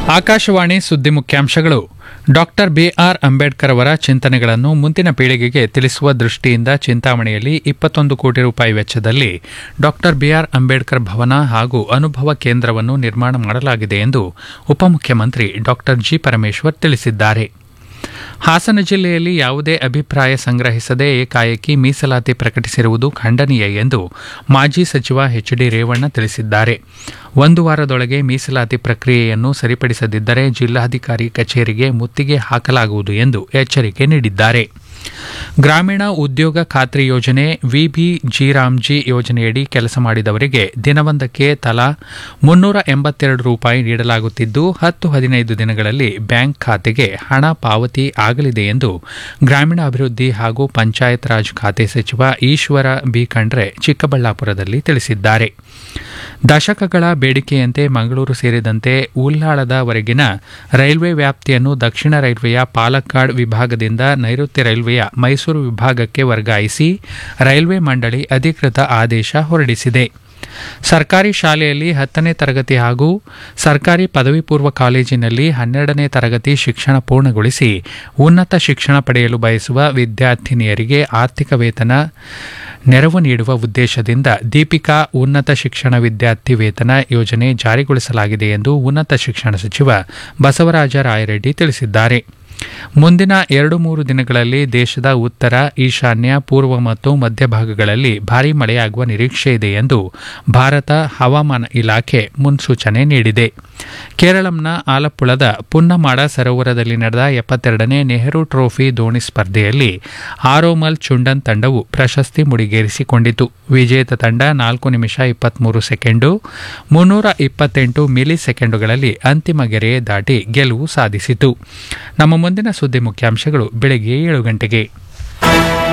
ಆಕಾಶವಾಣಿ ಸುದ್ದಿ ಮುಖ್ಯಾಂಶಗಳು. Doctor B R Ambedkar ಅವರ ಚಿಂತನೆಗಳನ್ನು ಮುಂದಿನ ಪೀಳಿಗೆಗೆ ತಿಳಿಸುವ ದೃಷ್ಟಿಯಿಂದ ಚಿಂತಾಮಣಿಯಲ್ಲಿ 21 ಕೋಟಿ ರೂಪಾಯಿ ವೆಚ್ಚದಲ್ಲಿ ಡಾಕ್ಟರ್ ಬಿಆರ್ ಅಂಬೇಡ್ಕರ್ ಭವನ ಹಾಗೂ ಅನುಭವ ಕೇಂದ್ರವನ್ನು ನಿರ್ಮಾಣ ಮಾಡಲಾಗಿದೆ ಎಂದು ಉಪಮುಖ್ಯಮಂತ್ರಿ ಡಾಕ್ಟರ್ ಜಿ. ಪರಮೇಶ್ವರ್ ತಿಳಿಸಿದ್ದಾರೆ. ಹಾಸನ ಜಿಲ್ಲೆಯಲ್ಲಿ ಯಾವುದೇ ಅಭಿಪ್ರಾಯ ಸಂಗ್ರಹಿಸದೆ ಏಕಾಏಕಿ ಮೀಸಲಾತಿ ಪ್ರಕಟಿಸಿರುವುದು ಖಂಡನೀಯ ಎಂದು ಮಾಜಿ ಸಚಿವ ಎಚ್. ಡಿ. ರೇವಣ್ಣ ತಿಳಿಸಿದ್ದಾರೆ. 1 ವಾರದೊಳಗೆ ಮೀಸಲಾತಿ ಪ್ರಕ್ರಿಯೆಯನ್ನು ಸರಿಪಡಿಸದಿದ್ದರೆ ಜಿಲ್ಲಾಧಿಕಾರಿ ಕಚೇರಿಗೆ ಮುತ್ತಿಗೆ ಹಾಕಲಾಗುವುದು ಎಂದು ಎಚ್ಚರಿಕೆ ನೀಡಿದ್ದಾರೆ. ಗ್ರಾಮೀಣ ಉದ್ಯೋಗ ಖಾತ್ರಿ ಯೋಜನೆ ವಿಬಿಜಿರಾಮ್ಜಿ ಯೋಜನೆಯಡಿ ಕೆಲಸ ಮಾಡಿದವರಿಗೆ ದಿನವೊಂದಕ್ಕೆ ತಲಾ 382 ರೂಪಾಯಿ ನೀಡಲಾಗುತ್ತಿದ್ದು 10-15 ದಿನಗಳಲ್ಲಿ ಬ್ಯಾಂಕ್ ಖಾತೆಗೆ ಹಣ ಪಾವತಿ ಆಗಲಿದೆ ಎಂದು ಗ್ರಾಮೀಣಾಭಿವೃದ್ಧಿ ಹಾಗೂ ಪಂಚಾಯತ್ ರಾಜ್ ಖಾತೆ ಸಚಿವ ಈಶ್ವರ ಬಿ. ಖಂಡ್ರೆ ಚಿಕ್ಕಬಳ್ಳಾಪುರದಲ್ಲಿ ತಿಳಿಸಿದ್ದಾರೆ. ದಶಕಗಳ ಬೇಡಿಕೆಯಂತೆ ಮಂಗಳೂರು ಸೇರಿದಂತೆ ಉಲ್ಲಾಳದವರೆಗಿನ ರೈಲ್ವೆ ವ್ಯಾಪ್ತಿಯನ್ನು ದಕ್ಷಿಣ ರೈಲ್ವೆಯ ಪಾಲಕ್ಕಾಡ್ ವಿಭಾಗದಿಂದ ನೈಋತ್ಯ ರೈಲ್ವೆಯ ಮೈಸೂರು ವಿಭಾಗಕ್ಕೆ ವರ್ಗಾಯಿಸಿ ರೈಲ್ವೆ ಮಂಡಳಿ ಅಧಿಕೃತ ಆದೇಶ ಹೊರಡಿಸಿದೆ. ಸರ್ಕಾರಿ ಶಾಲೆಯಲ್ಲಿ 10ನೇ ತರಗತಿ ಹಾಗೂ ಸರ್ಕಾರಿ ಪದವಿ ಪೂರ್ವ ಕಾಲೇಜಿನಲ್ಲಿ 12ನೇ ತರಗತಿ ಶಿಕ್ಷಣ ಪೂರ್ಣಗೊಳಿಸಿ ಉನ್ನತ ಶಿಕ್ಷಣ ಪಡೆಯಲು ಬಯಸುವ ವಿದ್ಯಾರ್ಥಿನಿಯರಿಗೆ ಆರ್ಥಿಕ ವೇತನ ನೆರವು ನೀಡುವ ಉದ್ದೇಶದಿಂದ ದೀಪಿಕಾ ಉನ್ನತ ಶಿಕ್ಷಣ ವಿದ್ಯಾರ್ಥಿ ವೇತನ ಯೋಜನೆ ಜಾರಿಗೊಳಿಸಲಾಗಿದೆ ಎಂದು ಉನ್ನತ ಶಿಕ್ಷಣ ಸಚಿವ ಬಸವರಾಜ ರಾಯರೆಡ್ಡಿ ತಿಳಿಸಿದ್ದಾರೆ. ಮುಂದಿನ 2-3 ದಿನಗಳಲ್ಲಿ ದೇಶದ ಉತ್ತರ, ಈಶಾನ್ಯ, ಪೂರ್ವ ಮತ್ತು ಮಧ್ಯಭಾಗಗಳಲ್ಲಿ ಭಾರೀ ಮಳೆಯಾಗುವ ನಿರೀಕ್ಷೆ ಇದೆ ಎಂದು ಭಾರತ ಹವಾಮಾನ ಇಲಾಖೆ ಮುನ್ಸೂಚನೆ ನೀಡಿದೆ. ಕೇರಳಂನ ಆಲಪ್ಪುಳದ ಪುನ್ನಮಾಡ ಸರೋವರದಲ್ಲಿ ನಡೆದ 72ನೇ ನೆಹರು ಟ್ರೋಫಿ ದೋಣಿ ಸ್ಪರ್ಧೆಯಲ್ಲಿ ಆರೋಮಲ್ ಚುಂಡನ್ ತಂಡವು ಪ್ರಶಸ್ತಿ ಮುಡಿಗೇರಿಸಿಕೊಂಡಿತು. ವಿಜೇತ ತಂಡ 4 ನಿಮಿಷ 23 ಸೆಕೆಂಡು 328 ಮಿಲಿ ಸೆಕೆಂಡುಗಳಲ್ಲಿ ಅಂತಿಮ ಗೆರೆ ದಾಟಿ ಗೆಲುವು ಸಾಧಿಸಿತು. ನಮ್ಮ ಮುಂದಿನ ಸುದ್ದಿ ಮುಖ್ಯಾಂಶಗಳು ಬೆಳಗ್ಗೆ 7 ಗಂಟೆಗೆ.